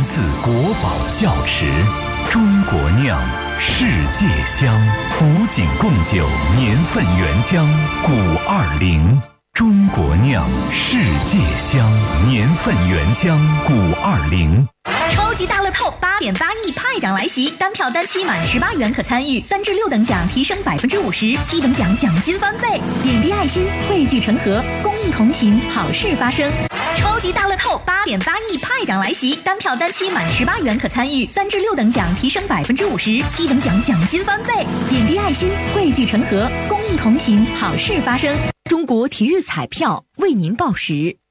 自国宝窖池，中国酿，世界香。古井贡酒年份原浆920，中国酿，世界香，年份原浆920。 超级大乐透8.8亿派奖来袭，单票单期满18元可参与，3至6等奖提升50%，7等奖奖金翻倍。点滴爱心，汇聚成河，公益同行，好事发生。超级大乐透8.8亿派奖来袭，单票单期满18元可参与，3至6等奖提升50%，7等奖奖金翻倍。点滴爱心，汇聚成河，公益同行，好事发生。 中国体育彩票为您报时。